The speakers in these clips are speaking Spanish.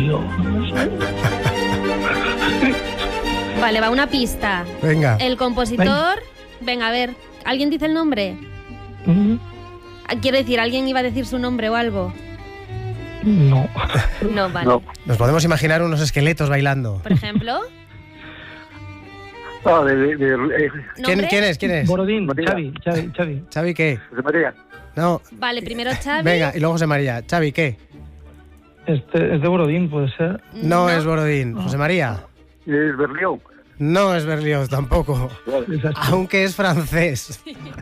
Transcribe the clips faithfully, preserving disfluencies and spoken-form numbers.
tío. Vale, va una pista. Venga. El compositor... Venga, a ver, ¿alguien dice el nombre? Mm, Quiero decir, ¿alguien iba a decir su nombre o algo? No. No, vale. No. Nos podemos imaginar unos esqueletos bailando. Por ejemplo, Ah, de, de, de, eh, ¿Quién, ¿nombre? ¿Quién es? ¿Quién es? Borodín, Matías. Xavi, Xavi, Xavi. ¿Xavi qué? José María. No. Vale, primero Xavi. Venga, y luego José María. ¿Xavi qué? Este es de Borodín, puede ser. No, es Borodín. ¿José María? Es Berlioz. No es Berlioz tampoco. Exacto. Aunque es francés.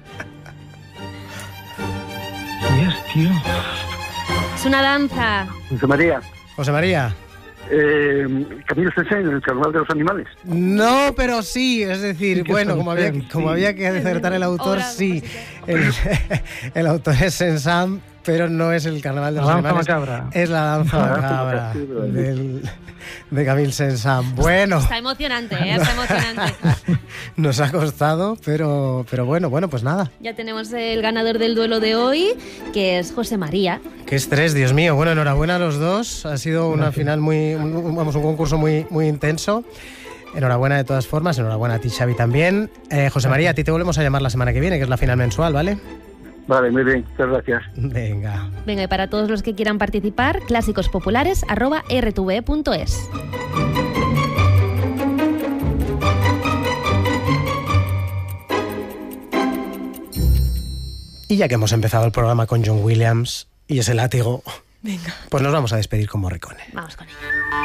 Yes, tío. Es una danza. José María. José María. Eh, Camilo Saint-Saëns, el carnaval de los animales. No, pero sí, es decir, Sí que bueno, es como había, francés, como sí. había que acertar el autor, Obra sí. musical. El, el autor es Saint-Saëns, pero no es el carnaval de La los danza animales. macabra. Es la danza La danza macabra macabra, sí, pero- del, de Camille Saint-Saëns. Bueno, Está emocionante, ¿eh? Está emocionante. nos ha costado, pero, pero bueno, bueno, pues nada. Ya tenemos el ganador del duelo de hoy, que es José María. Qué estrés, Dios mío. Bueno, enhorabuena a los dos. Ha sido una final muy, un, vamos, un concurso muy, muy intenso. Enhorabuena de todas formas, enhorabuena a ti, Xavi, también. Eh, José María, a ti te volvemos a llamar la semana que viene, que es la final mensual, ¿vale? Vale, muy bien. Muchas gracias. Venga. Venga, y para todos los que quieran participar, clásicospopulares arroba r t v e punto es. Y ya que hemos empezado el programa con John Williams y ese látigo, Venga, pues nos vamos a despedir con Morricone. vamos con ella.